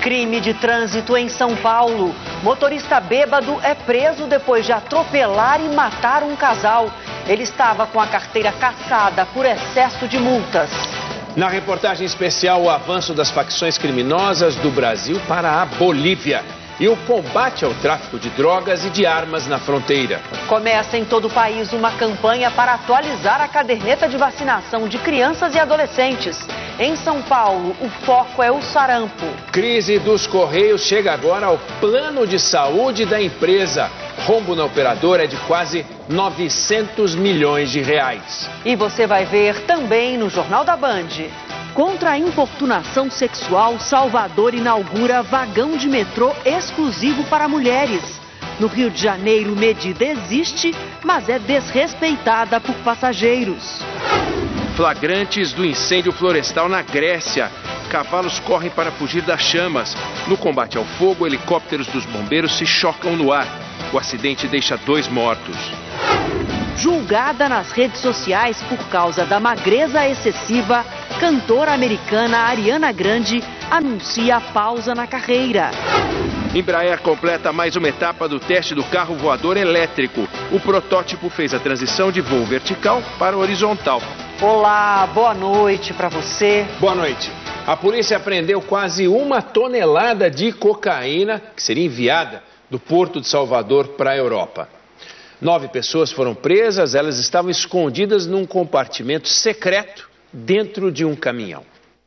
Crime de trânsito em São Paulo. Motorista bêbado é preso depois de atropelar e matar um casal. Ele estava com a carteira cassada por excesso de multas. Na reportagem especial, o avanço das facções criminosas do Brasil para a Bolívia e o combate ao tráfico de drogas e de armas na fronteira. Começa em todo o país uma campanha para atualizar a caderneta de vacinação de crianças e adolescentes. Em São Paulo, o foco é o sarampo. Crise dos Correios chega agora ao plano de saúde da empresa. Rombo na operadora é de quase 900 milhões de reais. E você vai ver também no Jornal da Band. Contra a importunação sexual, Salvador inaugura vagão de metrô exclusivo para mulheres. No Rio de Janeiro, medida existe, mas é desrespeitada por passageiros. Flagrantes do incêndio florestal na Grécia. Cavalos correm para fugir das chamas. No combate ao fogo, helicópteros dos bombeiros se chocam no ar. O acidente deixa 2 mortos. Julgada nas redes sociais por causa da magreza excessiva, cantora americana Ariana Grande anuncia pausa na carreira. Embraer completa mais uma etapa do teste do carro voador elétrico. O protótipo fez a transição de voo vertical para horizontal. Olá, boa noite para você. Boa noite. A polícia apreendeu quase 1 tonelada de cocaína que seria enviada do Porto de Salvador para a Europa. 9 pessoas foram presas, elas estavam escondidas num compartimento secreto dentro de um caminhão.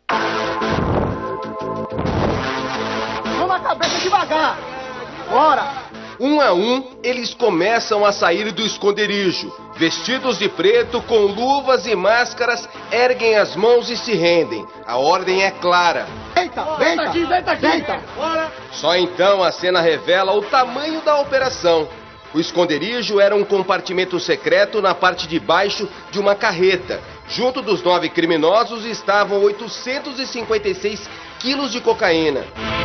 Vamos a cabeça devagar! Bora! Um a um, eles começam a sair do esconderijo. Vestidos de preto, com luvas e máscaras, erguem as mãos e se rendem. A ordem é clara. Deita, deita! Só então a cena revela o tamanho da operação. O esconderijo era um compartimento secreto na parte de baixo de uma carreta. Junto dos 9 criminosos estavam 856 quilos de cocaína.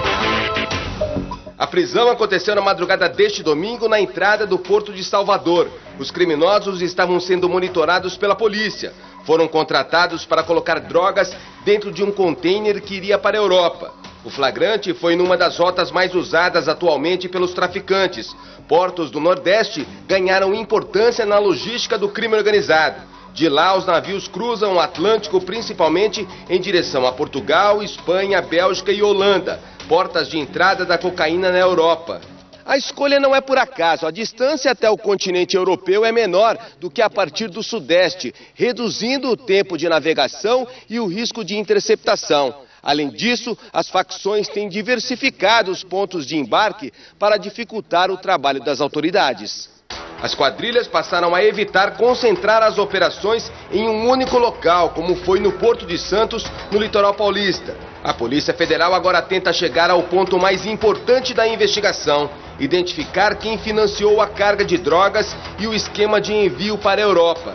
A prisão aconteceu na madrugada deste domingo na entrada do Porto de Salvador. Os criminosos estavam sendo monitorados pela polícia. Foram contratados para colocar drogas dentro de um container que iria para a Europa. O flagrante foi numa das rotas mais usadas atualmente pelos traficantes. Portos do Nordeste ganharam importância na logística do crime organizado. De lá, os navios cruzam o Atlântico principalmente em direção a Portugal, Espanha, Bélgica e Holanda, portas de entrada da cocaína na Europa. A escolha não é por acaso. A distância até o continente europeu é menor do que a partir do Sudeste, reduzindo o tempo de navegação e o risco de interceptação. Além disso, as facções têm diversificado os pontos de embarque para dificultar o trabalho das autoridades. As quadrilhas passaram a evitar concentrar as operações em um único local, como foi no Porto de Santos, no litoral paulista. A Polícia Federal agora tenta chegar ao ponto mais importante da investigação: identificar quem financiou a carga de drogas e o esquema de envio para a Europa.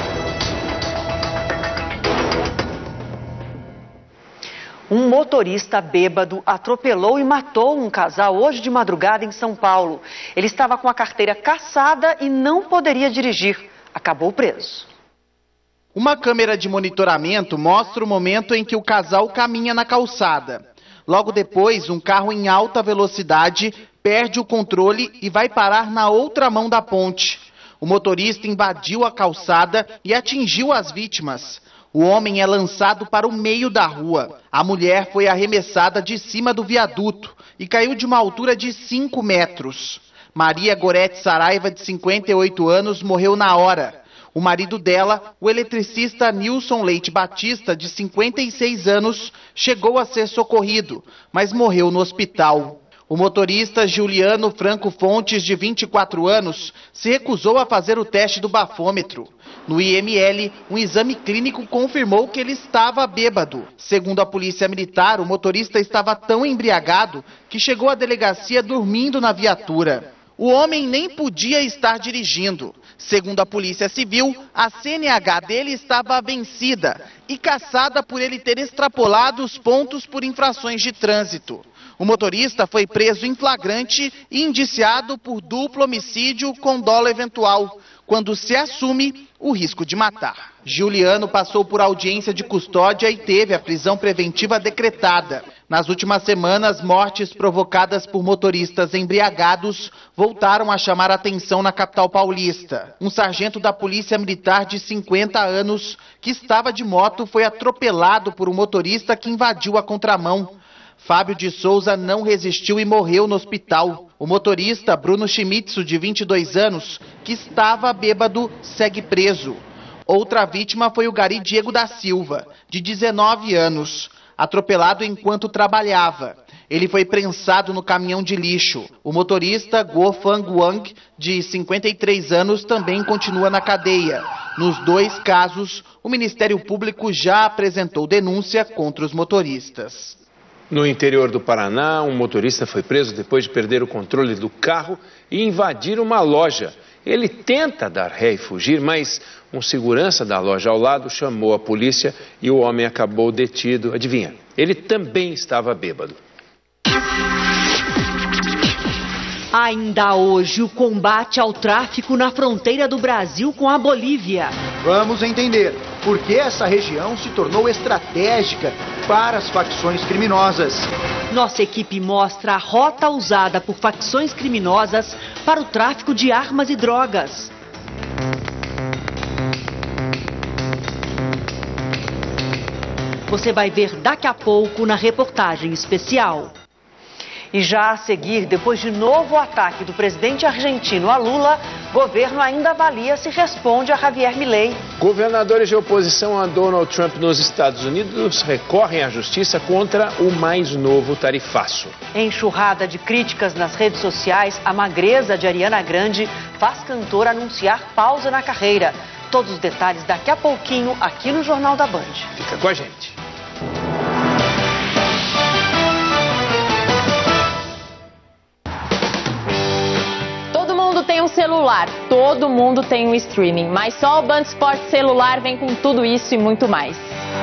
Um motorista bêbado atropelou e matou um casal hoje de madrugada em São Paulo. Ele estava com a carteira cassada e não poderia dirigir. Acabou preso. Uma câmera de monitoramento mostra o momento em que o casal caminha na calçada. Logo depois, um carro em alta velocidade perde o controle e vai parar na outra mão da ponte. O motorista invadiu a calçada e atingiu as vítimas. O homem é lançado para o meio da rua. A mulher foi arremessada de cima do viaduto e caiu de uma altura de 5 metros. Maria Gorete Saraiva, de 58 anos, morreu na hora. O marido dela, o eletricista Nilson Leite Batista, de 56 anos, chegou a ser socorrido, mas morreu no hospital. O motorista Juliano Franco Fontes, de 24 anos, se recusou a fazer o teste do bafômetro. No IML, um exame clínico confirmou que ele estava bêbado. Segundo a polícia militar, o motorista estava tão embriagado que chegou à delegacia dormindo na viatura. O homem nem podia estar dirigindo. Segundo a Polícia Civil, a CNH dele estava vencida e cassada por ele ter extrapolado os pontos por infrações de trânsito. O motorista foi preso em flagrante e indiciado por duplo homicídio com dolo eventual, quando se assume o risco de matar. Juliano passou por audiência de custódia e teve a prisão preventiva decretada, Nas últimas semanas, mortes provocadas por motoristas embriagados voltaram a chamar a atenção na capital paulista. Um sargento da Polícia Militar de 50 anos, que estava de moto, foi atropelado por um motorista que invadiu a contramão. Fábio de Souza não resistiu e morreu no hospital. O motorista, Bruno Schmitzu, de 22 anos, que estava bêbado, segue preso. Outra vítima foi o gari Diego da Silva, de 19 anos. Atropelado enquanto trabalhava. Ele foi prensado no caminhão de lixo. O motorista, Guo Fang Wang, de 53 anos, também continua na cadeia. Nos dois casos, o Ministério Público já apresentou denúncia contra os motoristas. No interior do Paraná, um motorista foi preso depois de perder o controle do carro e invadir uma loja. Ele tenta dar ré e fugir, mas um segurança da loja ao lado chamou a polícia e o homem acabou detido. Adivinha? Ele também estava bêbado. Ainda hoje, o combate ao tráfico na fronteira do Brasil com a Bolívia. Vamos entender por que essa região se tornou estratégica para as facções criminosas. Nossa equipe mostra a rota usada por facções criminosas para o tráfico de armas e drogas. Você vai ver daqui a pouco na reportagem especial. E já a seguir, depois de novo ataque do presidente argentino a Lula, governo ainda avalia se responde a Javier Milei. Governadores de oposição a Donald Trump nos Estados Unidos recorrem à justiça contra o mais novo tarifaço. Enxurrada de críticas nas redes sociais, a magreza de Ariana Grande faz cantora anunciar pausa na carreira. Todos os detalhes daqui a pouquinho aqui no Jornal da Band. Fica com a gente. Tem um celular, todo mundo tem um streaming, mas só o Band Esportes celular vem com tudo isso e muito mais.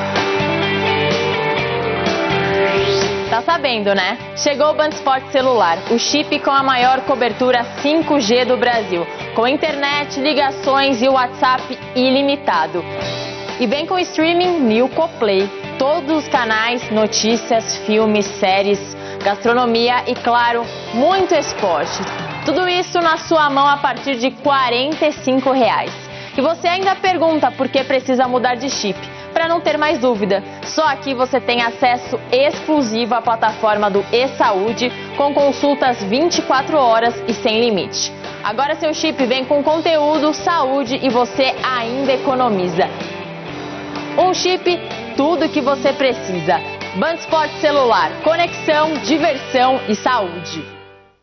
Tá sabendo, né? Chegou o Band Esportes celular, o chip com a maior cobertura 5G do Brasil, com internet, ligações e WhatsApp ilimitado. E vem com streaming Nilco Play, todos os canais, notícias, filmes, séries, gastronomia e, claro, muito esporte. Tudo isso na sua mão a partir de R$ 45. E você ainda pergunta por que precisa mudar de chip. Para não ter mais dúvida, só aqui você tem acesso exclusivo à plataforma do eSaúde, com consultas 24 horas e sem limite. Agora seu chip vem com conteúdo, saúde e você ainda economiza. Um chip, tudo o que você precisa. Band Esportes celular, conexão, diversão e saúde.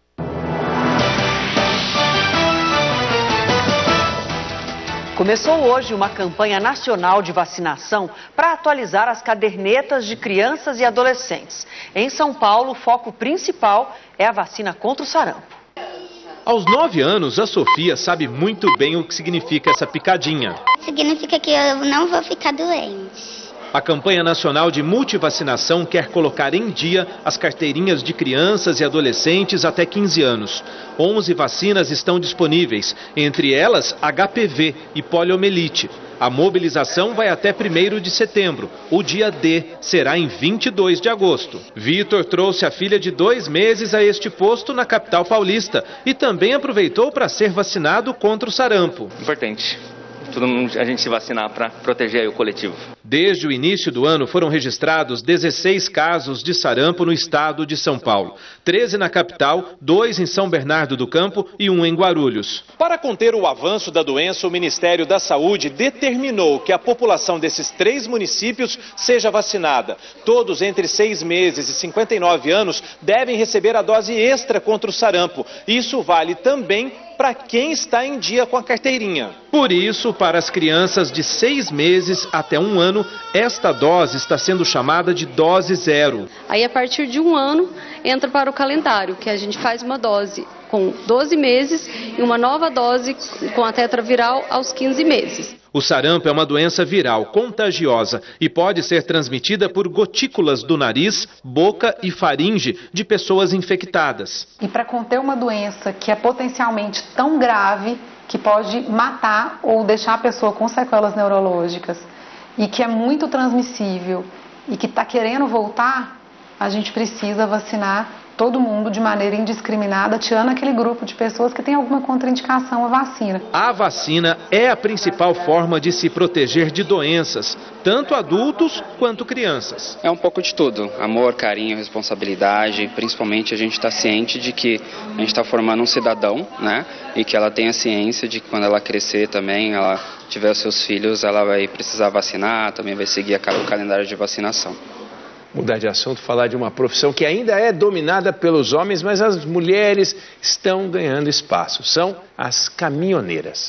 Começou hoje uma campanha nacional de vacinação para atualizar as cadernetas de crianças e adolescentes. Em São Paulo, o foco principal é a vacina contra o sarampo. Aos 9 anos, a Sofia sabe muito bem o que significa essa picadinha. Significa que eu não vou ficar doente. A campanha nacional de multivacinação quer colocar em dia as carteirinhas de crianças e adolescentes até 15 anos. 11 vacinas estão disponíveis, entre elas HPV e poliomielite. A mobilização vai até 1º de setembro. O dia D será em 22 de agosto. Vitor trouxe a filha de 2 meses a este posto na capital paulista e também aproveitou para ser vacinado contra o sarampo. Importante. Todo mundo, a gente se vacinar para proteger o coletivo. Desde o início do ano foram registrados 16 casos de sarampo no estado de São Paulo. 13 na capital, 2 em São Bernardo do Campo e 1 em Guarulhos. Para conter o avanço da doença, o Ministério da Saúde determinou que a população desses 3 municípios seja vacinada. Todos entre 6 meses e 59 anos devem receber a dose extra contra o sarampo. Isso vale também para quem está em dia com a carteirinha. Por isso, para as crianças de 6 meses até 1 ano, esta dose está sendo chamada de dose zero. Aí, a partir de 1 ano, entra para o calendário, que a gente faz uma dose com 12 meses e uma nova dose com a tetraviral aos 15 meses. O sarampo é uma doença viral contagiosa e pode ser transmitida por gotículas do nariz, boca e faringe de pessoas infectadas. E para conter uma doença que é potencialmente tão grave, que pode matar ou deixar a pessoa com sequelas neurológicas e que é muito transmissível e que está querendo voltar, a gente precisa vacinar todo mundo de maneira indiscriminada, tirando aquele grupo de pessoas que tem alguma contraindicação à vacina. A vacina é a principal forma de se proteger de doenças, tanto adultos quanto crianças. É um pouco de tudo, amor, carinho, responsabilidade, principalmente a gente está ciente de que a gente está formando um cidadão, né? E que ela tenha ciência de que quando ela crescer também, ela tiver os seus filhos, ela vai precisar vacinar, também vai seguir o calendário de vacinação. Mudar de assunto, falar de uma profissão que ainda é dominada pelos homens, mas as mulheres estão ganhando espaço. São as caminhoneiras.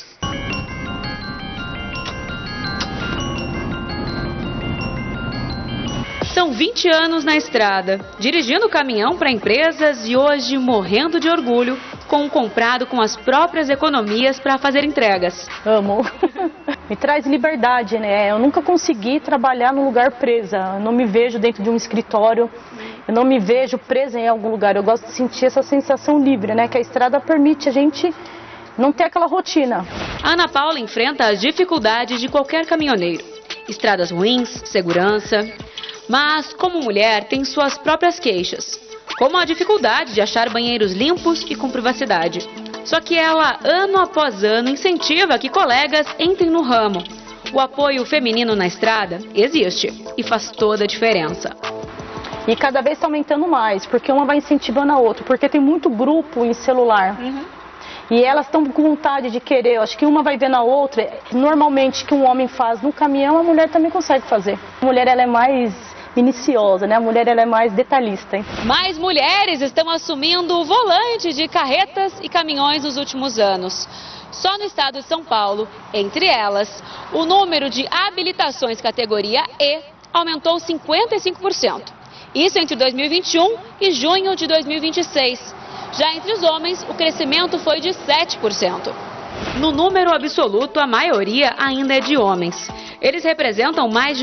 São 20 anos na estrada, dirigindo caminhão para empresas e hoje morrendo de orgulho com o comprado com as próprias economias para fazer entregas. Amo. Me traz liberdade, né? Eu nunca consegui trabalhar num lugar presa. Eu não me vejo dentro de um escritório, eu não me vejo presa em algum lugar. Eu gosto de sentir essa sensação livre, né? Que a estrada permite a gente não ter aquela rotina. A Ana Paula enfrenta as dificuldades de qualquer caminhoneiro. Estradas ruins, segurança. Mas, como mulher, tem suas próprias queixas, como a dificuldade de achar banheiros limpos e com privacidade. Só que ela, ano após ano, incentiva que colegas entrem no ramo. O apoio feminino na estrada existe e faz toda a diferença. E cada vez está aumentando mais, porque uma vai incentivando a outra, porque tem muito grupo em celular. E elas estão com vontade de querer, eu acho que uma vai vendo a outra. Normalmente, o que um homem faz no caminhão, a mulher também consegue fazer. A mulher, ela é mais minuciosa, né? A mulher, ela é mais detalhista. Mais mulheres estão assumindo o volante de carretas e caminhões nos últimos anos. Só no estado de São Paulo, entre elas, o número de habilitações categoria E aumentou 55%. Isso entre 2021 e junho de 2026. Já entre os homens, o crescimento foi de 7%. No número absoluto, a maioria ainda é de homens. Eles representam mais de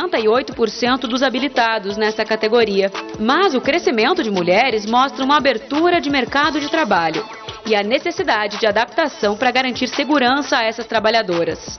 98% dos habilitados nessa categoria. Mas o crescimento de mulheres mostra uma abertura de mercado de trabalho e a necessidade de adaptação para garantir segurança a essas trabalhadoras.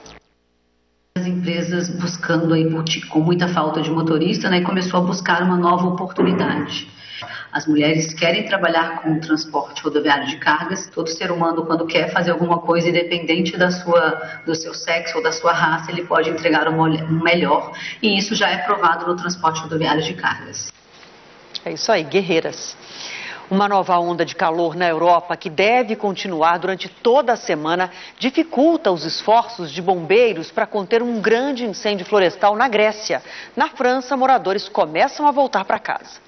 As empresas buscando aí, com muita falta de motorista, né, começou a buscar uma nova oportunidade. As mulheres querem trabalhar com o transporte rodoviário de cargas. Todo ser humano, quando quer fazer alguma coisa, independente do seu sexo ou da sua raça, ele pode entregar o melhor. E isso já é provado no transporte rodoviário de cargas. É isso aí, guerreiras. Uma nova onda de calor na Europa, que deve continuar durante toda a semana, dificulta os esforços de bombeiros para conter um grande incêndio florestal na Grécia. Na França, moradores começam a voltar para casa.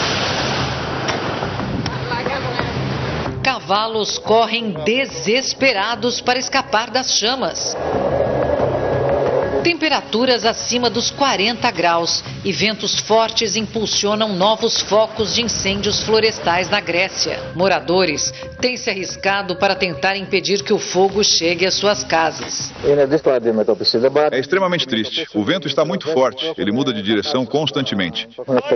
Cavalos correm desesperados para escapar das chamas. Temperaturas acima dos 40 graus e ventos fortes impulsionam novos focos de incêndios florestais na Grécia. Moradores têm se arriscado para tentar impedir que o fogo chegue às suas casas. É extremamente triste. O vento está muito forte. Ele muda de direção constantemente.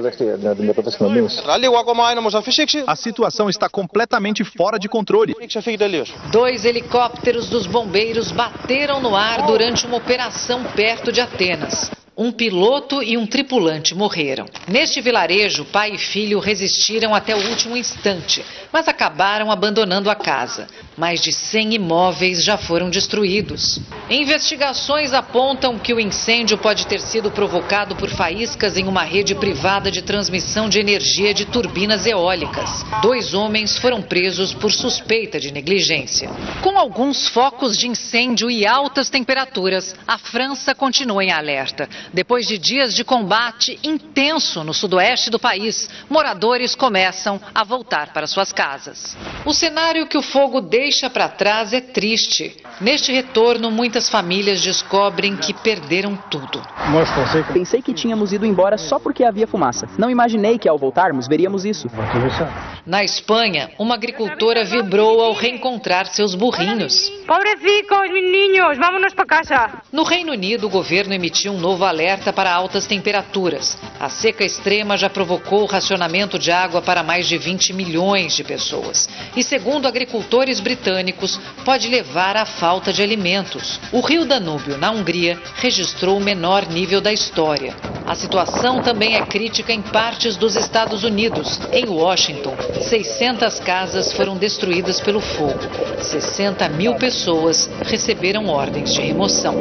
A situação está completamente fora de controle. 2 helicópteros dos bombeiros bateram no ar durante uma operação perto de Atenas. Um piloto e um tripulante morreram. Neste vilarejo, pai e filho resistiram até o último instante, mas acabaram abandonando a casa. Mais de 100 imóveis já foram destruídos. Investigações apontam que o incêndio pode ter sido provocado por faíscas em uma rede privada de transmissão de energia de turbinas eólicas. 2 homens foram presos por suspeita de negligência. Com alguns focos de incêndio e altas temperaturas, a França continua em alerta. Depois de dias de combate intenso no sudoeste do país, moradores começam a voltar para suas casas. O cenário que o fogo deixa para trás é triste. Neste retorno, muitas famílias descobrem que perderam tudo. Pensei que tínhamos ido embora só porque havia fumaça. Não imaginei que ao voltarmos veríamos isso. Na Espanha, uma agricultora vibrou ao reencontrar seus burrinhos. Pobrecicos, meninos, vámonos para casa. No Reino Unido, o governo emitiu um novo alerta para altas temperaturas. A seca extrema já provocou o racionamento de água para mais de 20 milhões de pessoas. E segundo agricultores britânicos, pode levar à falta de alimentos. O rio Danúbio, na Hungria, registrou o menor nível da história. A situação também é crítica em partes dos Estados Unidos. Em Washington, 600 casas foram destruídas pelo fogo. 60 mil pessoas receberam ordens de remoção.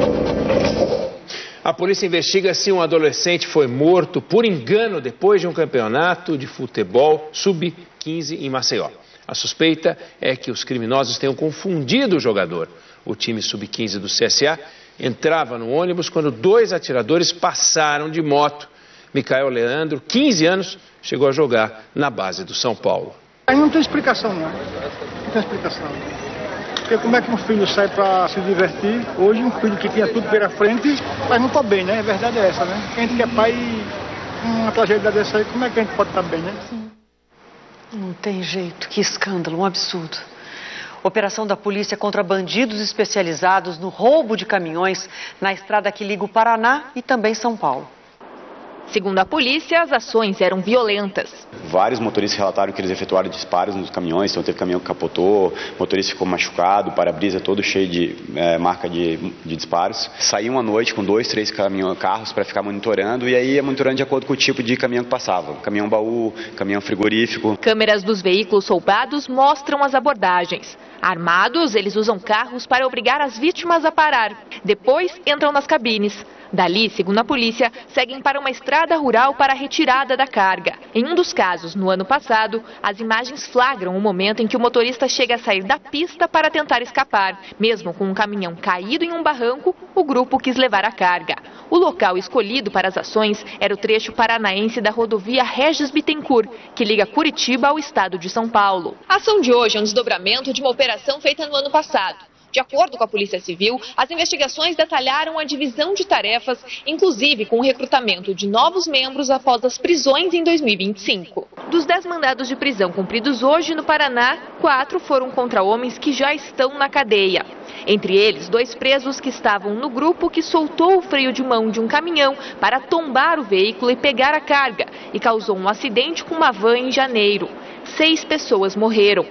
A polícia investiga se um adolescente foi morto por engano depois de um campeonato de futebol sub-15 em Maceió. A suspeita é que os criminosos tenham confundido o jogador. O time sub-15 do CSA entrava no ônibus quando 2 atiradores passaram de moto. Micael Leandro, 15 anos, chegou a jogar na base do São Paulo. Aí não tem explicação, não. Não tem explicação. Porque como é que um filho sai para se divertir? Hoje um filho que tinha tudo pela frente, mas não está bem, né? A verdade é essa, né? A gente que é pai, uma tragédia dessa aí, como é que a gente pode estar bem, né? Não tem jeito, que escândalo, um absurdo. Operação da polícia contra bandidos especializados no roubo de caminhões na estrada que liga o Paraná e também São Paulo. Segundo a polícia, as ações eram violentas. Vários motoristas relataram que eles efetuaram disparos nos caminhões, então teve caminhão que capotou, motorista ficou machucado, para-brisa todo cheio de marca de disparos. Saíam à noite com 2, 3 carros para ficar monitorando e aí ia monitorando de acordo com o tipo de caminhão que passava. Caminhão baú, caminhão frigorífico. Câmeras dos veículos roubados mostram as abordagens. Armados, eles usam carros para obrigar as vítimas a parar. Depois, entram nas cabines. Dali, segundo a polícia, seguem para uma estrada rural para a retirada da carga. Em um dos casos, no ano passado, as imagens flagram o momento em que o motorista chega a sair da pista para tentar escapar. Mesmo com um caminhão caído em um barranco, o grupo quis levar a carga. O local escolhido para as ações era o trecho paranaense da rodovia Regis Bittencourt, que liga Curitiba ao estado de São Paulo. A ação de hoje é um desdobramento de uma operação feita no ano passado. De acordo com a Polícia Civil, as investigações detalharam a divisão de tarefas, inclusive com o recrutamento de novos membros após as prisões em 2025. Dos 10 mandados de prisão cumpridos hoje no Paraná, 4 foram contra homens que já estão na cadeia. Entre eles, 2 presos que estavam no grupo que soltou o freio de mão de um caminhão para tombar o veículo e pegar a carga e causou um acidente com uma van em janeiro. 6 pessoas morreram.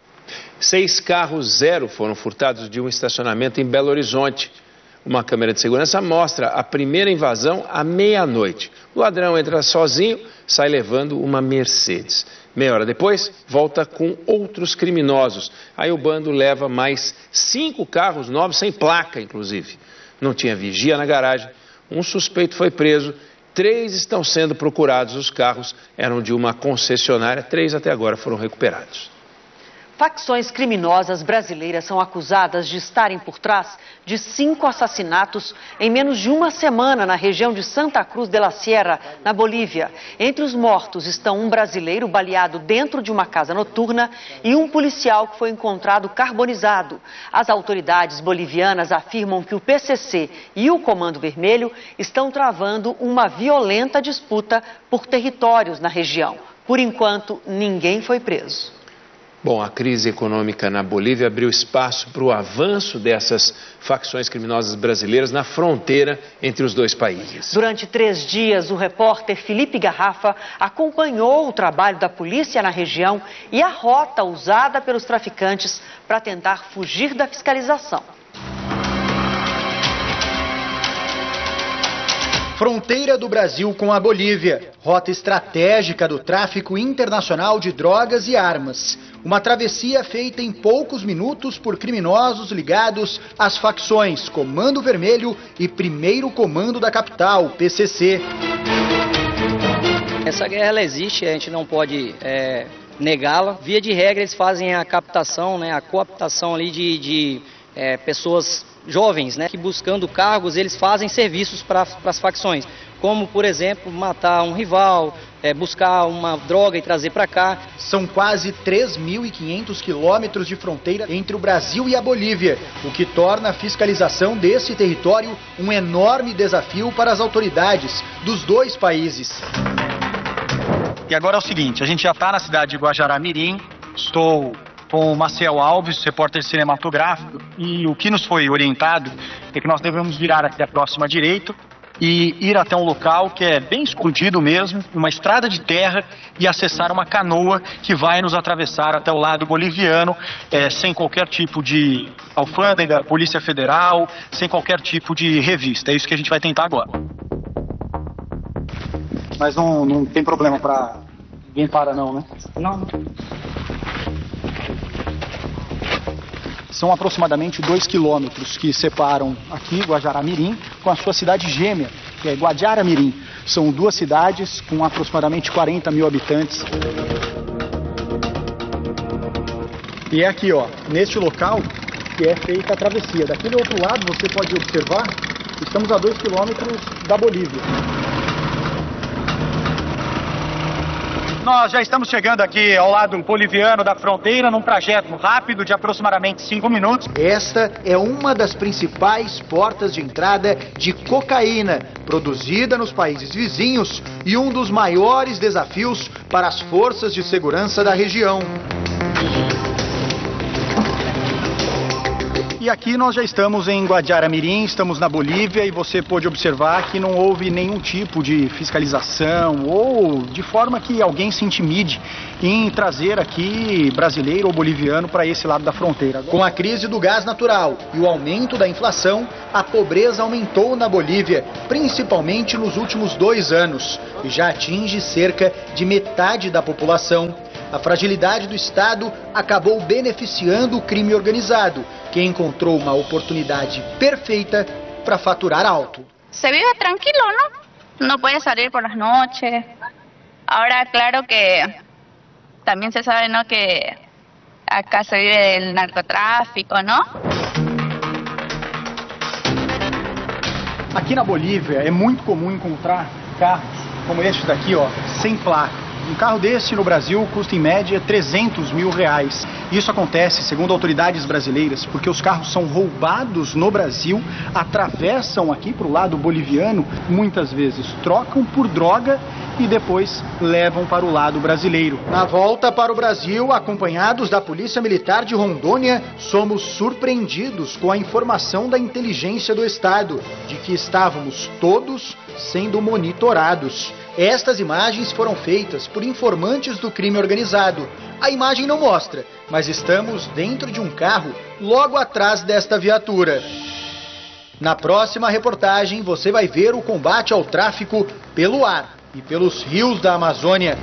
6 carros zero foram furtados de um estacionamento em Belo Horizonte. Uma câmera de segurança mostra a primeira invasão à meia-noite. O ladrão entra sozinho, sai levando uma Mercedes. Meia hora depois, volta com outros criminosos. Aí o bando leva mais 5 carros novos, sem placa, inclusive. Não tinha vigia na garagem. Um suspeito foi preso. 3 estão sendo procurados. Os carros eram de uma concessionária. 3 até agora foram recuperados. Facções criminosas brasileiras são acusadas de estarem por trás de 5 assassinatos em menos de uma semana na região de Santa Cruz de la Sierra, na Bolívia. Entre os mortos estão um brasileiro baleado dentro de uma casa noturna e um policial que foi encontrado carbonizado. As autoridades bolivianas afirmam que o PCC e o Comando Vermelho estão travando uma violenta disputa por territórios na região. Por enquanto, ninguém foi preso. Bom, a crise econômica na Bolívia abriu espaço para o avanço dessas facções criminosas brasileiras na fronteira entre os 2 países. Durante 3 dias, o repórter Felipe Garrafa acompanhou o trabalho da polícia na região e a rota usada pelos traficantes para tentar fugir da fiscalização. Fronteira do Brasil com a Bolívia, rota estratégica do tráfico internacional de drogas e armas. Uma travessia feita em poucos minutos por criminosos ligados às facções Comando Vermelho e Primeiro Comando da Capital, PCC. Essa guerra ela existe, a gente não pode negá-la. Via de regra eles fazem a captação, a cooptação ali de pessoas jovens, que buscando cargos, eles fazem serviços para as facções, como, por exemplo, matar um rival, buscar uma droga e trazer para cá. São quase 3.500 quilômetros de fronteira entre o Brasil e a Bolívia, o que torna a fiscalização desse território um enorme desafio para as autoridades dos 2 países. E agora é o seguinte, a gente já está na cidade de Guajará-Mirim, estou com o Maciel Alves, repórter cinematográfico, e o que nos foi orientado é que nós devemos virar aqui a próxima direita e ir até um local que é bem escondido mesmo, uma estrada de terra, e acessar uma canoa que vai nos atravessar até o lado boliviano, sem qualquer tipo de alfândega, Polícia Federal, sem qualquer tipo de revista. É isso que a gente vai tentar agora. Mas não tem problema pra ninguém parar não, né? Não. São aproximadamente 2 quilômetros que separam aqui Guajará-Mirim com a sua cidade gêmea, que é Guajará-Mirim. São duas cidades com aproximadamente 40 mil habitantes. E é aqui, ó, neste local que é feita a travessia. Daquele outro lado, você pode observar, estamos a 2 quilômetros da Bolívia. Nós já estamos chegando aqui ao lado boliviano da fronteira, num trajeto rápido de aproximadamente 5 minutos. Esta é uma das principais portas de entrada de cocaína, produzida nos países vizinhos e um dos maiores desafios para as forças de segurança da região. E aqui nós já estamos em Guajará-Mirim, estamos na Bolívia e você pode observar que não houve nenhum tipo de fiscalização ou de forma que alguém se intimide em trazer aqui brasileiro ou boliviano para esse lado da fronteira. Com a crise do gás natural e o aumento da inflação, a pobreza aumentou na Bolívia, principalmente nos últimos 2 anos, e já atinge cerca de metade da população. A fragilidade do Estado acabou beneficiando o crime organizado, que encontrou uma oportunidade perfeita para faturar alto. Se vive tranquilo, ¿no? No puede salir por las noches. Ahora, claro que también se sabe, ¿no? Que acá se vive el narcotráfico, ¿no? Aqui na Bolívia é muito comum encontrar carros como este daqui, ó, sem placa. Um carro desse no Brasil custa em média R$300 mil. Isso acontece, segundo autoridades brasileiras, porque os carros são roubados no Brasil, atravessam aqui para o lado boliviano, muitas vezes trocam por droga e depois levam para o lado brasileiro. Na volta para o Brasil, acompanhados da Polícia Militar de Rondônia, somos surpreendidos com a informação da inteligência do Estado, de que estávamos todos sendo monitorados. Estas imagens foram feitas por informantes do crime organizado. A imagem não mostra, mas estamos dentro de um carro logo atrás desta viatura. Na próxima reportagem, você vai ver o combate ao tráfico pelo ar e pelos rios da Amazônia.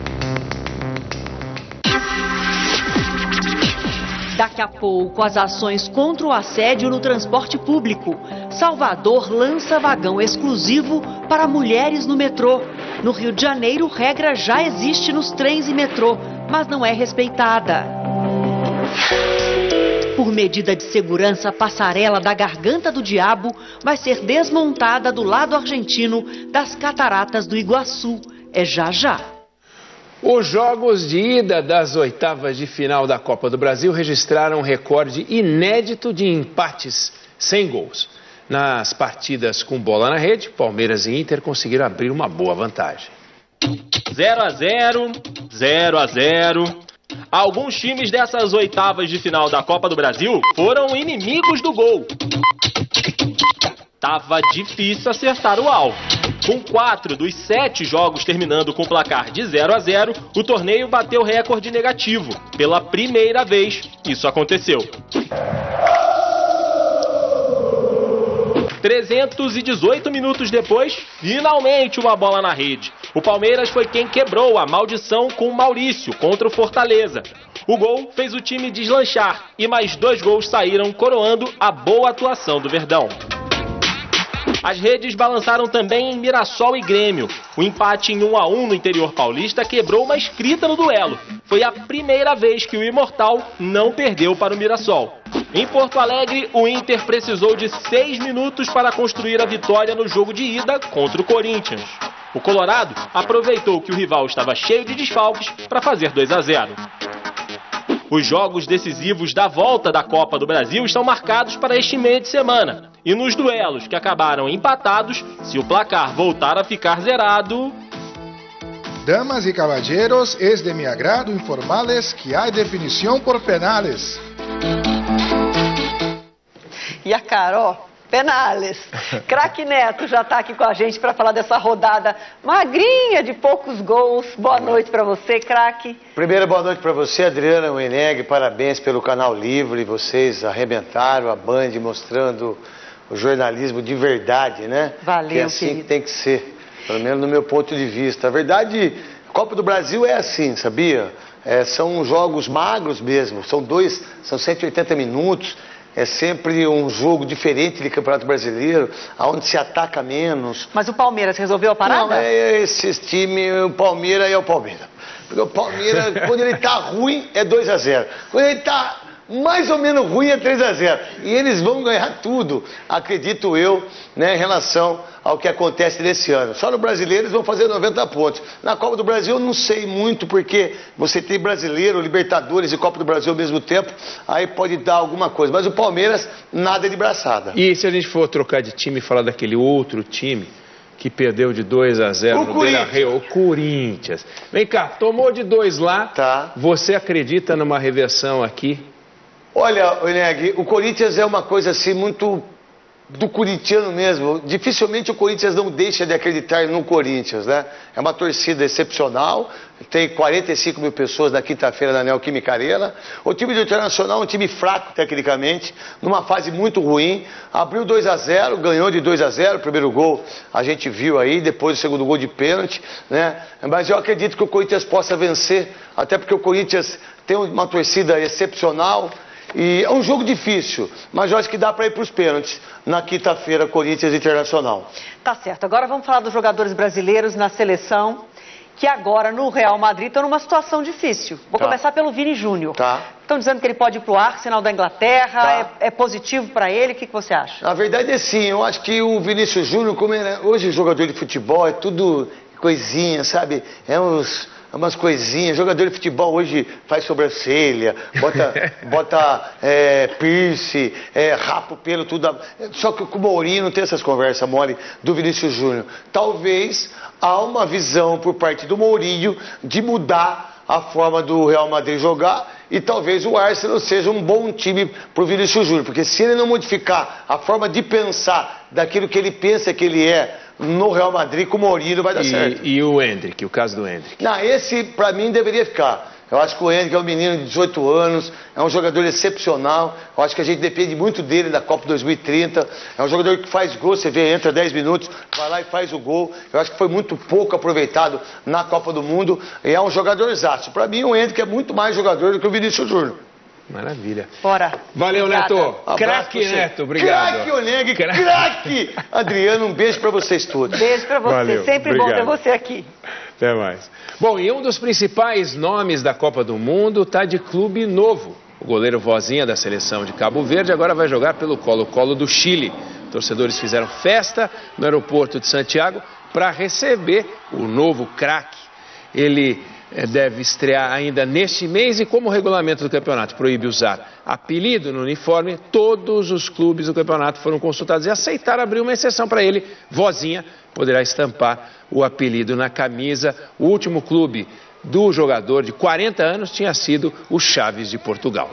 Daqui a pouco, as ações contra o assédio no transporte público. Salvador lança vagão exclusivo para mulheres no metrô. No Rio de Janeiro, regra já existe nos trens e metrô, mas não é respeitada. Por medida de segurança, a passarela da Garganta do Diabo vai ser desmontada do lado argentino das Cataratas do Iguaçu. É já já. Os jogos de ida das oitavas de final da Copa do Brasil registraram um recorde inédito de empates sem gols. Nas partidas com bola na rede, Palmeiras e Inter conseguiram abrir uma boa vantagem. 0-0, 0-0. Alguns times dessas oitavas de final da Copa do Brasil foram inimigos do gol. Tava difícil acertar o alvo. Com 4 dos 7 jogos terminando com placar de 0-0, o torneio bateu recorde negativo. Pela primeira vez, isso aconteceu. 318 minutos depois, finalmente uma bola na rede. O Palmeiras foi quem quebrou a maldição com o Maurício contra o Fortaleza. O gol fez o time deslanchar e mais 2 gols saíram coroando a boa atuação do Verdão. As redes balançaram também em Mirassol e Grêmio. O empate em 1-1 no interior paulista quebrou uma escrita no duelo. Foi a primeira vez que o Imortal não perdeu para o Mirassol. Em Porto Alegre, o Inter precisou de 6 minutos para construir a vitória no jogo de ida contra o Corinthians. O Colorado aproveitou que o rival estava cheio de desfalques para fazer 2-0. Os jogos decisivos da volta da Copa do Brasil estão marcados para este meio de semana. E nos duelos que acabaram empatados, se o placar voltar a ficar zerado... Damas e caballeros, es de mi agrado informarles que hay definición por penales. E a Carol, penales. Craque Neto já está aqui com a gente para falar dessa rodada magrinha de poucos gols. Boa noite para você, craque. Primeiro, boa noite para você, Adriana Weneg. Parabéns pelo Canal Livre. Vocês arrebentaram a Band mostrando o jornalismo de verdade, né? Valeu, que é assim querido. que tem que ser. Pelo menos no meu ponto de vista. A verdade, a Copa do Brasil é assim, sabia? São jogos magros mesmo, são 180 minutos. É sempre um jogo diferente de Campeonato Brasileiro, onde se ataca menos. Mas o Palmeiras resolveu a parada? Não, esse time, o Palmeiras é o Palmeiras. Porque o Palmeiras, quando ele tá ruim, é 2-0. Quando ele tá mais ou menos ruim, é 3-0. E eles vão ganhar tudo, acredito eu, né, em relação ao que acontece nesse ano. Só no Brasileiro eles vão fazer 90 pontos. Na Copa do Brasil eu não sei muito, porque você tem Brasileiro, Libertadores e Copa do Brasil ao mesmo tempo, aí pode dar alguma coisa. Mas o Palmeiras, nada de braçada. E se a gente for trocar de time e falar daquele outro time que perdeu de 2-0 no Beira-Rio, o Corinthians. Vem cá, tomou de 2 lá, tá. Você acredita numa reversão aqui? Olha, Eneg, o Corinthians é uma coisa assim muito do corintiano mesmo. Dificilmente o Corinthians não deixa de acreditar no Corinthians, né? É uma torcida excepcional, tem 45 mil pessoas na quinta-feira na Neoquímica Arena. O time do Internacional é um time fraco tecnicamente, numa fase muito ruim. Abriu 2-0, ganhou de 2-0, o primeiro gol a gente viu aí, depois o segundo gol de pênalti, né? Mas eu acredito que o Corinthians possa vencer, até porque o Corinthians tem uma torcida excepcional. E é um jogo difícil, mas eu acho que dá para ir para os pênaltis na quinta-feira, Corinthians Internacional. Tá certo. Agora vamos falar dos jogadores brasileiros na seleção, que agora no Real Madrid estão numa situação difícil. Vou começar pelo Vini Júnior. Estão dizendo que ele pode ir para o Arsenal da Inglaterra, é positivo para ele, o que você acha? Na verdade é sim, eu acho que o Vinícius Júnior, como hoje jogador de futebol, é tudo coisinha, sabe? Umas coisinhas, jogador de futebol hoje faz sobrancelha, bota piercing, rapa o pelo, tudo. Só que com o Mourinho não tem essas conversas mole do Vinícius Júnior. Talvez há uma visão por parte do Mourinho de mudar a forma do Real Madrid jogar e talvez o Arsenal seja um bom time para o Vinícius Júnior, porque se ele não modificar a forma de pensar daquilo que ele pensa que ele é no Real Madrid, com o Mourinho vai dar certo. E o Endrick, o caso do Endrick? Não, esse para mim deveria ficar. Eu acho que o Endrick é um menino de 18 anos, é um jogador excepcional, eu acho que a gente depende muito dele da Copa 2030, é um jogador que faz gol, você vê, entra 10 minutos, vai lá e faz o gol, eu acho que foi muito pouco aproveitado na Copa do Mundo, e é um jogador exato. Para mim o Endrick é muito mais jogador do que o Vinícius Júnior. Maravilha. Bora. Valeu, Obrigada. Neto. Craque, Neto. Obrigado. Craque, Oneg. Craque. Adriano, um beijo pra vocês todos. Beijo pra você. Valeu. Sempre Obrigado. bom ter você aqui. Até mais. Bom, e um dos principais nomes da Copa do Mundo está de clube novo. O goleiro Vozinha da seleção de Cabo Verde agora vai jogar pelo Colo-Colo do Chile. Torcedores fizeram festa no aeroporto de Santiago para receber o novo craque. Ele deve estrear ainda neste mês e, como o regulamento do campeonato proíbe usar apelido no uniforme, todos os clubes do campeonato foram consultados e aceitaram abrir uma exceção para ele. Vozinha poderá estampar o apelido na camisa. O último clube do jogador de 40 anos tinha sido o Chaves de Portugal.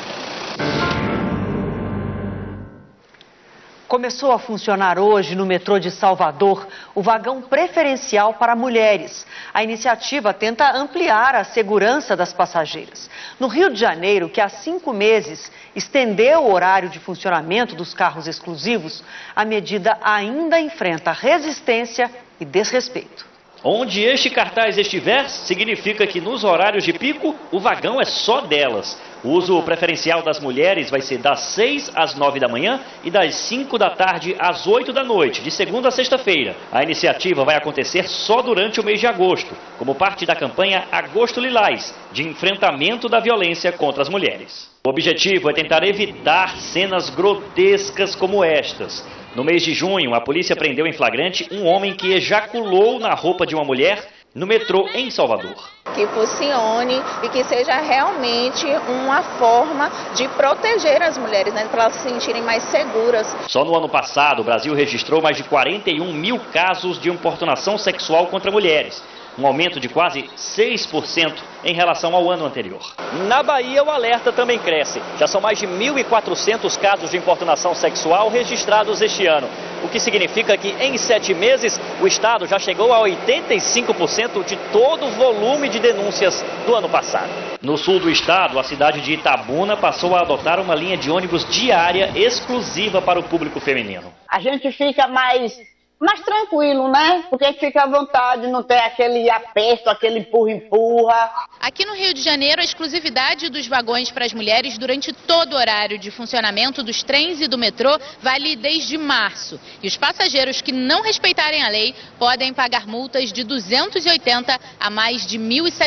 Começou a funcionar hoje no metrô de Salvador o vagão preferencial para mulheres. A iniciativa tenta ampliar a segurança das passageiras. No Rio de Janeiro, que há 5 meses estendeu o horário de funcionamento dos carros exclusivos, a medida ainda enfrenta resistência e desrespeito. Onde este cartaz estiver, significa que nos horários de pico, o vagão é só delas. O uso preferencial das mulheres vai ser das 6 às 9 da manhã e das 5 da tarde às 8 da noite, de segunda a sexta-feira. A iniciativa vai acontecer só durante o mês de agosto, como parte da campanha Agosto Lilás, de enfrentamento da violência contra as mulheres. O objetivo é tentar evitar cenas grotescas como estas. No mês de junho, a polícia prendeu em flagrante um homem que ejaculou na roupa de uma mulher no metrô em Salvador. Que funcione e que seja realmente uma forma de proteger as mulheres, né, para elas se sentirem mais seguras. Só no ano passado, o Brasil registrou mais de 41 mil casos de importunação sexual contra mulheres. Um aumento de quase 6% em relação ao ano anterior. Na Bahia, o alerta também cresce. Já são mais de 1.400 casos de importunação sexual registrados este ano. O que significa que em 7 meses, o estado já chegou a 85% de todo o volume de denúncias do ano passado. No sul do estado, a cidade de Itabuna passou a adotar uma linha de ônibus diária exclusiva para o público feminino. A gente fica mais mais tranquilo, né? Porque fica à vontade, não tem aquele aperto, aquele empurra-empurra. Aqui no Rio de Janeiro, a exclusividade dos vagões para as mulheres durante todo o horário de funcionamento dos trens e do metrô vale desde março. E os passageiros que não respeitarem a lei podem pagar multas de R$ 280 a mais de R$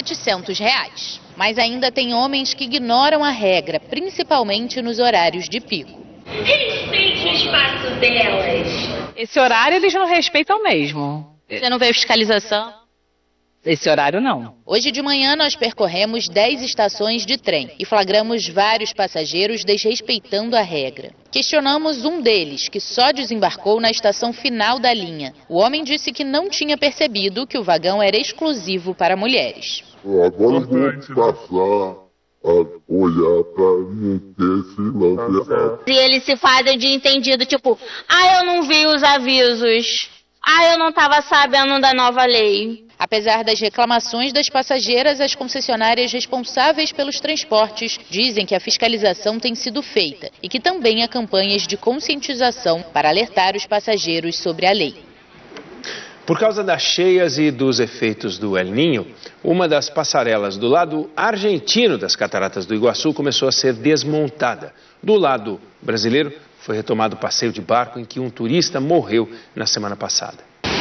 1.700. Mas ainda tem homens que ignoram a regra, principalmente nos horários de pico. Respeite o espaço delas. Esse horário eles não respeitam mesmo. Você não vê fiscalização? Esse horário não. Hoje de manhã nós percorremos 10 estações de trem e flagramos vários passageiros desrespeitando a regra. Questionamos um deles, que só desembarcou na estação final da linha. O homem disse que não tinha percebido que o vagão era exclusivo para mulheres. Agora vou passar a olhar pra mim ter esse lance errado. E eles se fazem de entendido, tipo, eu não vi os avisos, eu não estava sabendo da nova lei. Apesar das reclamações das passageiras, as concessionárias responsáveis pelos transportes dizem que a fiscalização tem sido feita e que também há campanhas de conscientização para alertar os passageiros sobre a lei. Por causa das cheias e dos efeitos do El Niño, uma das passarelas do lado argentino das Cataratas do Iguaçu começou a ser desmontada. Do lado brasileiro, foi retomado o passeio de barco em que um turista morreu na semana passada.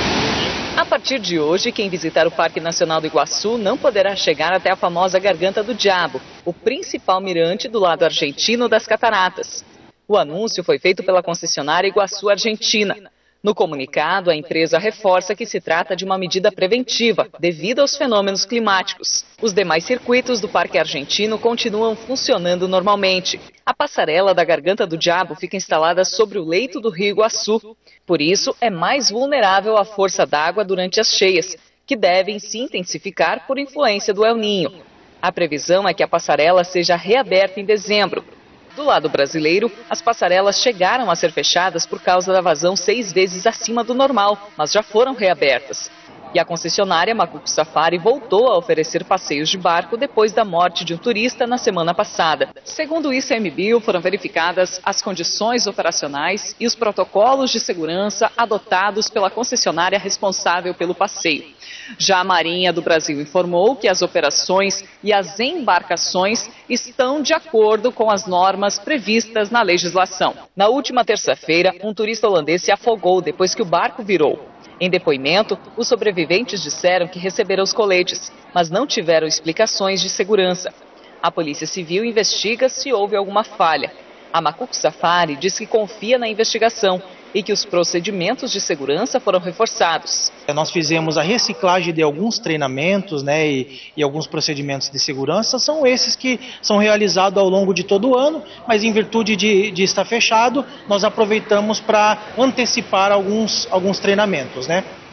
A partir de hoje, quem visitar o Parque Nacional do Iguaçu não poderá chegar até a famosa Garganta do Diabo, o principal mirante do lado argentino das cataratas. O anúncio foi feito pela concessionária Iguaçu Argentina. No comunicado, a empresa reforça que se trata de uma medida preventiva, devido aos fenômenos climáticos. Os demais circuitos do Parque Argentino continuam funcionando normalmente. A passarela da Garganta do Diabo fica instalada sobre o leito do Rio Iguaçu. Por isso, é mais vulnerável à força d'água durante as cheias, que devem se intensificar por influência do El Niño. A previsão é que a passarela seja reaberta em dezembro. Do lado brasileiro, as passarelas chegaram a ser fechadas por causa da vazão 6 vezes acima do normal, mas já foram reabertas. E a concessionária Macuco Safari voltou a oferecer passeios de barco depois da morte de um turista na semana passada. Segundo o ICMBio, foram verificadas as condições operacionais e os protocolos de segurança adotados pela concessionária responsável pelo passeio. Já a Marinha do Brasil informou que as operações e as embarcações estão de acordo com as normas previstas na legislação. Na última terça-feira, um turista holandês se afogou depois que o barco virou. Em depoimento, os sobreviventes disseram que receberam os coletes, mas não tiveram explicações de segurança. A Polícia Civil investiga se houve alguma falha. A Macuco Safari diz que confia na investigação e que os procedimentos de segurança foram reforçados. Nós fizemos a reciclagem de alguns treinamentos, e alguns procedimentos de segurança, são esses que são realizados ao longo de todo o ano, mas em virtude de estar fechado, nós aproveitamos para antecipar alguns treinamentos,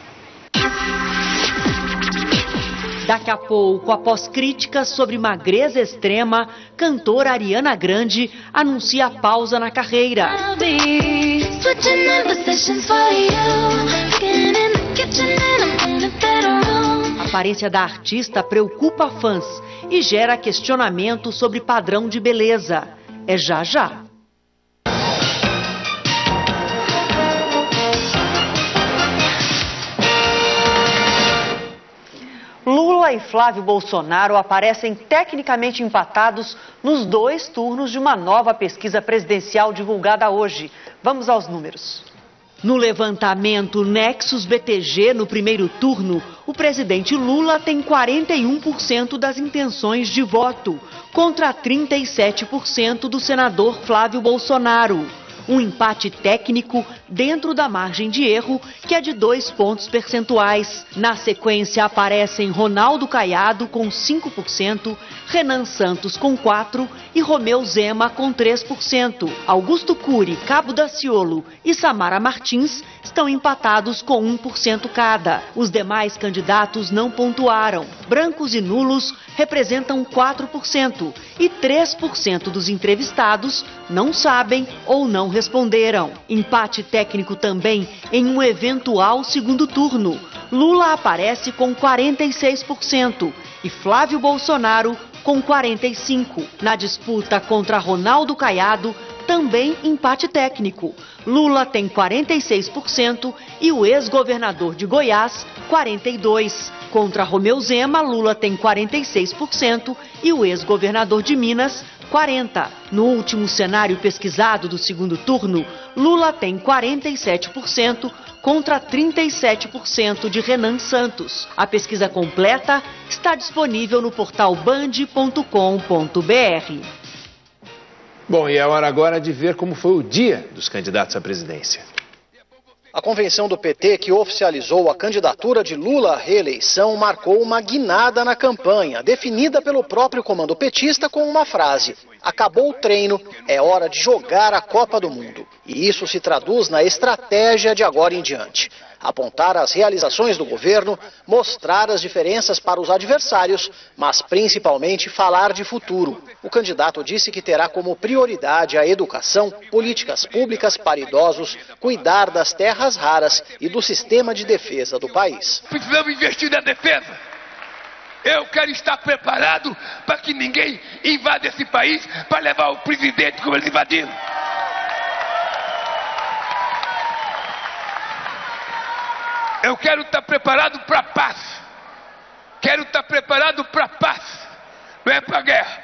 Daqui a pouco, após críticas sobre magreza extrema, cantora Ariana Grande anuncia pausa na carreira. A aparência da artista preocupa fãs e gera questionamento sobre padrão de beleza. É já já. Lula e Flávio Bolsonaro aparecem tecnicamente empatados nos 2 turnos de uma nova pesquisa presidencial divulgada hoje. Vamos aos números. No levantamento Nexus BTG, no primeiro turno, o presidente Lula tem 41% das intenções de voto, contra 37% do senador Flávio Bolsonaro. Um empate técnico dentro da margem de erro, que é de 2 pontos percentuais. Na sequência aparecem Ronaldo Caiado com 5%, Renan Santos com 4% e Romeu Zema com 3%. Augusto Cury, Cabo Daciolo e Samara Martins estão empatados com 1% cada. Os demais candidatos não pontuaram. Brancos e nulos representam 4% e 3% dos entrevistados não sabem ou não responderam. Empate técnico também em um eventual segundo turno. Lula aparece com 46% e Flávio Bolsonaro com 45%. Na disputa contra Ronaldo Caiado, também empate técnico. Lula tem 46% e o ex-governador de Goiás, 42%. Contra Romeu Zema, Lula tem 46% e o ex-governador de Minas, 40%. No último cenário pesquisado do segundo turno, Lula tem 47% contra 37% de Renan Santos. A pesquisa completa está disponível no portal band.com.br. Bom, e é hora agora de ver como foi o dia dos candidatos à presidência. A convenção do PT, que oficializou a candidatura de Lula à reeleição, marcou uma guinada na campanha, definida pelo próprio comando petista com uma frase: acabou o treino, é hora de jogar a Copa do Mundo. E isso se traduz na estratégia de agora em diante: apontar as realizações do governo, mostrar as diferenças para os adversários, mas principalmente falar de futuro. O candidato disse que terá como prioridade a educação, políticas públicas para idosos, cuidar das terras raras e do sistema de defesa do país. Precisamos investir na defesa. Eu quero estar preparado para que ninguém invada esse país para levar o presidente como eles invadiram. Eu quero estar preparado para a paz. Quero estar preparado para a paz. Não é para a guerra.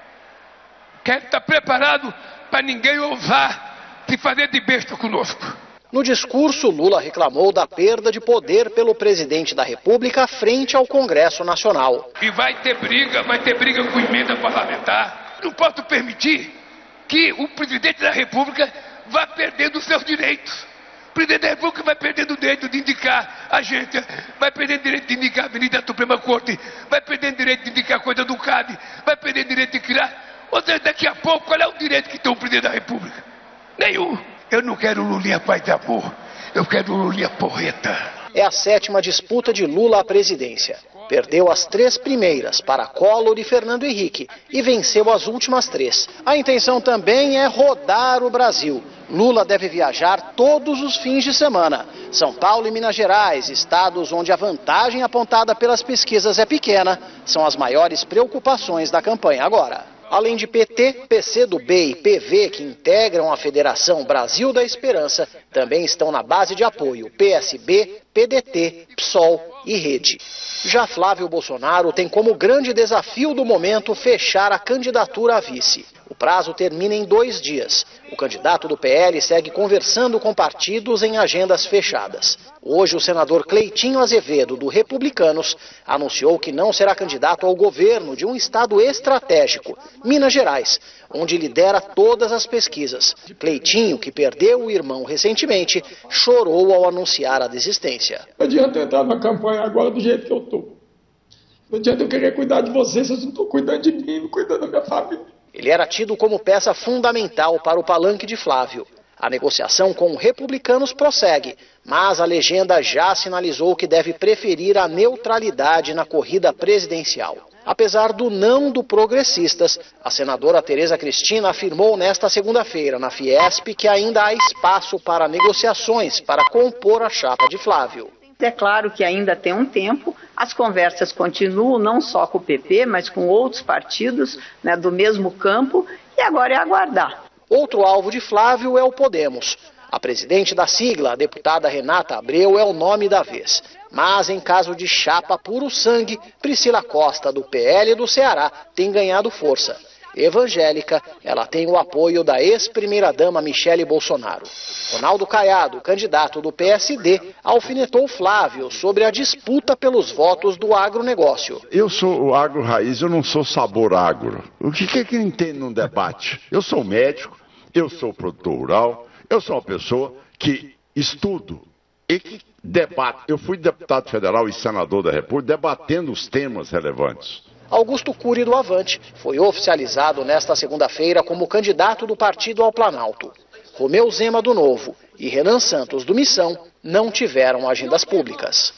Quero estar preparado para ninguém ousar se fazer de besta conosco. No discurso, Lula reclamou da perda de poder pelo presidente da República frente ao Congresso Nacional. E vai ter briga com emenda parlamentar. Não posso permitir que o presidente da República vá perdendo os seus direitos. O presidente da República vai perdendo o direito de indicar agência, vai perdendo o direito de indicar a avenida da Suprema Corte, vai perdendo o direito de indicar coisa do CAD, vai perdendo o direito de criar. Ou seja, daqui a pouco, qual é o direito que tem o presidente da República? Nenhum. Eu não quero Lulinha paz e amor, eu quero Lulinha porreta. É a 7ª disputa de Lula à presidência. Perdeu as 3 primeiras para Collor e Fernando Henrique e venceu as últimas 3. A intenção também é rodar o Brasil. Lula deve viajar todos os fins de semana. São Paulo e Minas Gerais, estados onde a vantagem apontada pelas pesquisas é pequena, são as maiores preocupações da campanha agora. Além de PT, PCdoB e PV, que integram a Federação Brasil da Esperança, também estão na base de apoio PSB, PDT, PSOL e Rede. Já Flávio Bolsonaro tem como grande desafio do momento fechar a candidatura a vice. O prazo termina em 2 dias. O candidato do PL segue conversando com partidos em agendas fechadas. Hoje, o senador Cleitinho Azevedo, do Republicanos, anunciou que não será candidato ao governo de um estado estratégico, Minas Gerais, onde lidera todas as pesquisas. Cleitinho, que perdeu o irmão recentemente, chorou ao anunciar a desistência. Não adianta eu entrar na campanha agora do jeito que eu estou. Não adianta eu querer cuidar de vocês, vocês não estão cuidando de mim, não cuidando da minha família. Ele era tido como peça fundamental para o palanque de Flávio. A negociação com Republicanos prossegue, mas a legenda já sinalizou que deve preferir a neutralidade na corrida presidencial. Apesar do não do Progressistas, a senadora Tereza Cristina afirmou nesta segunda-feira na Fiesp que ainda há espaço para negociações para compor a chapa de Flávio. É claro que ainda tem um tempo, as conversas continuam não só com o PP, mas com outros partidos, né, do mesmo campo, e agora é aguardar. Outro alvo de Flávio é o Podemos. A presidente da sigla, a deputada Renata Abreu, é o nome da vez. Mas em caso de chapa puro sangue, Priscila Costa, do PL do Ceará, tem ganhado força. Evangélica, ela tem o apoio da ex-primeira-dama Michele Bolsonaro. Ronaldo Caiado, candidato do PSD, alfinetou Flávio sobre a disputa pelos votos do agronegócio. Eu sou o agro raiz, eu não sou sabor agro. O que é que eu entendo num debate? Eu sou médico, eu sou produtor rural, eu sou uma pessoa que estudo e que debate. Eu fui deputado federal e senador da República debatendo os temas relevantes. Augusto Cury, do Avante, foi oficializado nesta segunda-feira como candidato do partido ao Planalto. Romeu Zema, do Novo, e Renan Santos, do Missão, não tiveram agendas públicas.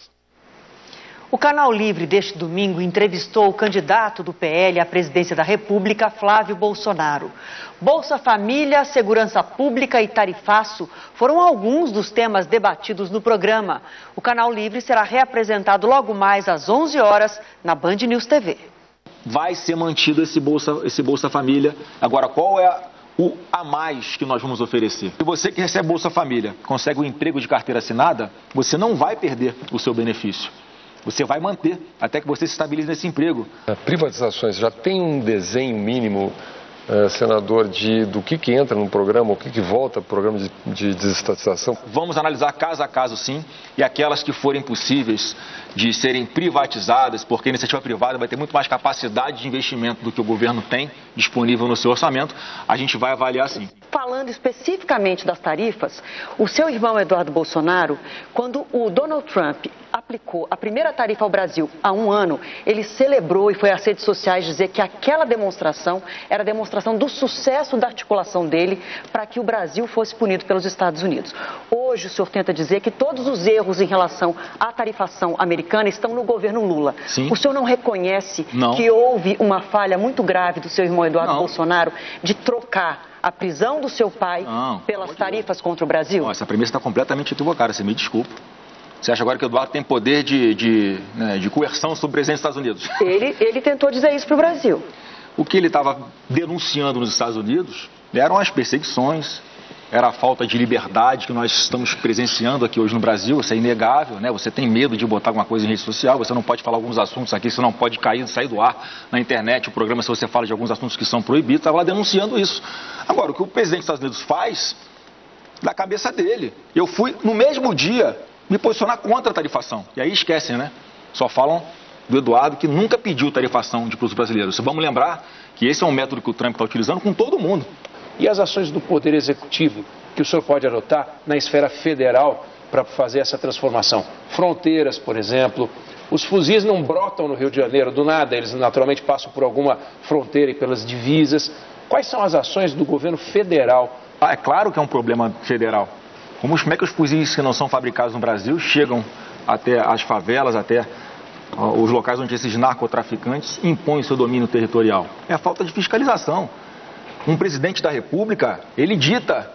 O Canal Livre deste domingo entrevistou o candidato do PL à presidência da República, Flávio Bolsonaro. Bolsa Família, segurança pública e tarifaço foram alguns dos temas debatidos no programa. O Canal Livre será reapresentado logo mais às 11 horas na Band News TV. Vai ser mantido esse Bolsa Família. Agora, qual é o a mais que nós vamos oferecer. Se você que recebe Bolsa Família consegue um emprego de carteira assinada, você não vai perder o seu benefício. Você vai manter até que você se estabilize nesse emprego. Privatizações, já tem um desenho mínimo, senador, do que entra no programa, o que volta para o programa de desestatização? Vamos analisar caso a caso, sim, e aquelas que forem possíveis de serem privatizadas, porque a iniciativa privada vai ter muito mais capacidade de investimento do que o governo tem disponível no seu orçamento, a gente vai avaliar sim. Falando especificamente das tarifas, o seu irmão Eduardo Bolsonaro, quando o Donald Trump aplicou a primeira tarifa ao Brasil há um ano, ele celebrou e foi às redes sociais dizer que aquela demonstração era a demonstração do sucesso da articulação dele para que o Brasil fosse punido pelos Estados Unidos. Hoje o senhor tenta dizer que todos os erros em relação à tarifação americana estão no governo Lula. Sim. O senhor não reconhece que houve uma falha muito grave do seu irmão Eduardo Bolsonaro de trocar a prisão do seu pai pelas tarifas contra o Brasil? Essa premissa está completamente equivocada, você me desculpa. Você acha agora que o Eduardo tem poder de coerção sobre o presidente dos Estados Unidos? Ele tentou dizer isso para o Brasil. O que ele estava denunciando nos Estados Unidos eram as perseguições, era a falta de liberdade que nós estamos presenciando aqui hoje no Brasil. Isso é inegável, né? Você tem medo de botar alguma coisa em rede social, você não pode falar alguns assuntos aqui, você não pode sair do ar na internet, o programa, se você fala de alguns assuntos que são proibidos, estava lá denunciando isso. Agora, o que o presidente dos Estados Unidos faz, da cabeça dele. Eu fui, no mesmo dia, me posicionar contra a tarifação. E aí esquecem, né? Só falam do Eduardo, que nunca pediu tarifação para os brasileiros. Vamos lembrar que esse é um método que o Trump está utilizando com todo mundo. E as ações do Poder Executivo que o senhor pode adotar na esfera federal para fazer essa transformação? Fronteiras, por exemplo. Os fuzis não brotam no Rio de Janeiro do nada, eles naturalmente passam por alguma fronteira e pelas divisas. Quais são as ações do governo federal? É claro que é um problema federal. Como é que os fuzis que não são fabricados no Brasil chegam até as favelas, até os locais onde esses narcotraficantes impõem seu domínio territorial? É a falta de fiscalização. Um presidente da República, ele dita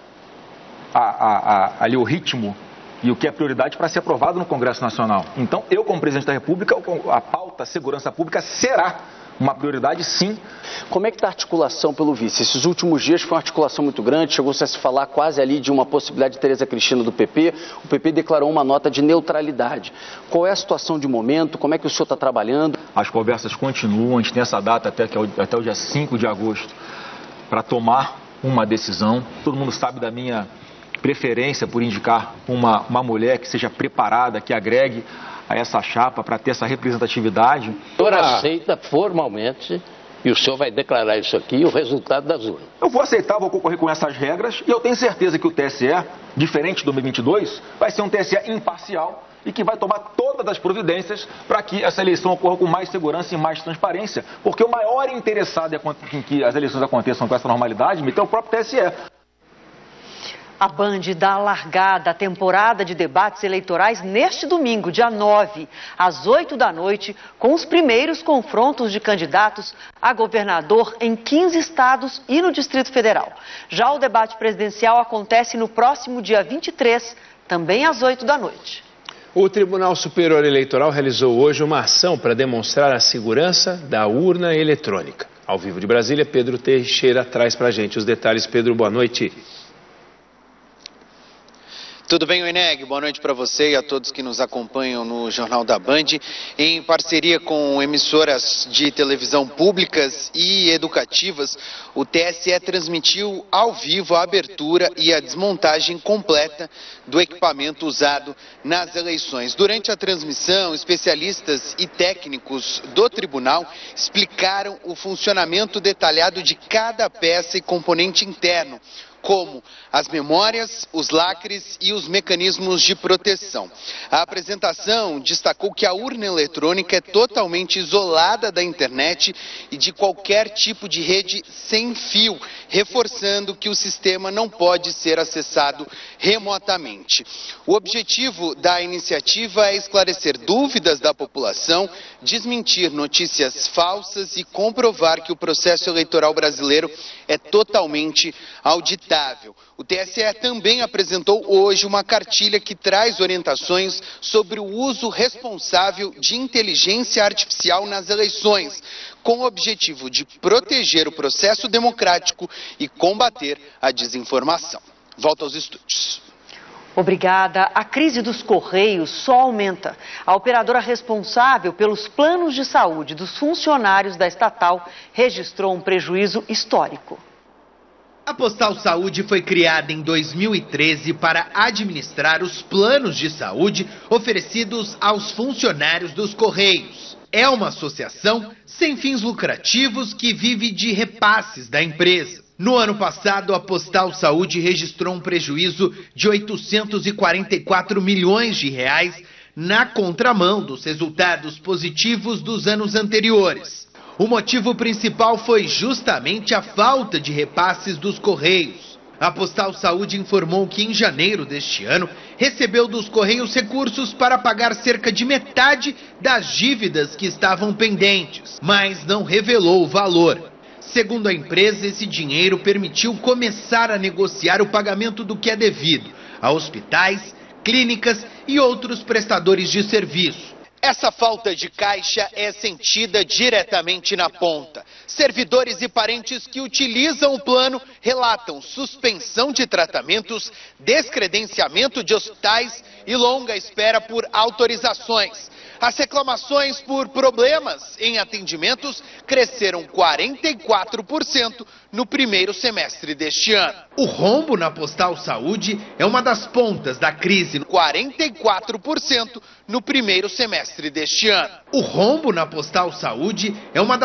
ali o ritmo e o que é prioridade para ser aprovado no Congresso Nacional. Então, eu como presidente da República, a pauta segurança pública será uma prioridade, sim. Como é que está a articulação pelo vice? Esses últimos dias foi uma articulação muito grande, chegou-se a se falar quase ali de uma possibilidade de Tereza Cristina do PP. O PP declarou uma nota de neutralidade. Qual é a situação de momento? Como é que o senhor está trabalhando? As conversas continuam, a gente tem essa data até o dia 5 de agosto para tomar uma decisão. Todo mundo sabe da minha preferência por indicar uma mulher que seja preparada, que agregue a essa chapa para ter essa representatividade. O senhor aceita formalmente, e o senhor vai declarar isso aqui, o resultado das urnas? Eu vou aceitar, vou concorrer com essas regras, e eu tenho certeza que o TSE, diferente de 2022, vai ser um TSE imparcial e que vai tomar todas as providências para que essa eleição ocorra com mais segurança e mais transparência, porque o maior interessado em que as eleições aconteçam com essa normalidade é o próprio TSE. A Band dá largada à temporada de debates eleitorais neste domingo, dia 9, às 8 da noite, com os primeiros confrontos de candidatos a governador em 15 estados e no Distrito Federal. Já o debate presidencial acontece no próximo dia 23, também às 8 da noite. O Tribunal Superior Eleitoral realizou hoje uma ação para demonstrar a segurança da urna eletrônica. Ao vivo de Brasília, Pedro Teixeira traz para a gente os detalhes. Pedro, boa noite. Tudo bem, Weneg? Boa noite para você e a todos que nos acompanham no Jornal da Band. Em parceria com emissoras de televisão públicas e educativas, o TSE transmitiu ao vivo a abertura e a desmontagem completa do equipamento usado nas eleições. Durante a transmissão, especialistas e técnicos do tribunal explicaram o funcionamento detalhado de cada peça e componente interno, como as memórias, os lacres e os mecanismos de proteção. A apresentação destacou que a urna eletrônica é totalmente isolada da internet e de qualquer tipo de rede sem fio, reforçando que o sistema não pode ser acessado remotamente. O objetivo da iniciativa é esclarecer dúvidas da população, desmentir notícias falsas e comprovar que o processo eleitoral brasileiro é totalmente auditável. O TSE também apresentou hoje uma cartilha que traz orientações sobre o uso responsável de inteligência artificial nas eleições, com o objetivo de proteger o processo democrático e combater a desinformação. Volta aos estúdios. Obrigada. A crise dos Correios só aumenta. A operadora responsável pelos planos de saúde dos funcionários da estatal registrou um prejuízo histórico. A Postal Saúde foi criada em 2013 para administrar os planos de saúde oferecidos aos funcionários dos Correios. É uma associação sem fins lucrativos que vive de repasses da empresa. No ano passado, a Postal Saúde registrou um prejuízo de 844 milhões de reais na contramão dos resultados positivos dos anos anteriores. O motivo principal foi justamente a falta de repasses dos Correios. A Postal Saúde informou que em janeiro deste ano recebeu dos Correios recursos para pagar cerca de metade das dívidas que estavam pendentes, mas não revelou o valor. Segundo a empresa, esse dinheiro permitiu começar a negociar o pagamento do que é devido a hospitais, clínicas e outros prestadores de serviço. Essa falta de caixa é sentida diretamente na ponta. Servidores e parentes que utilizam o plano relatam suspensão de tratamentos, descredenciamento de hospitais e longa espera por autorizações. As reclamações por problemas em atendimentos cresceram 44% no primeiro semestre deste ano. O rombo na Postal Saúde é uma das pontas da crise. 44% no primeiro semestre deste ano. O rombo na Postal Saúde é uma das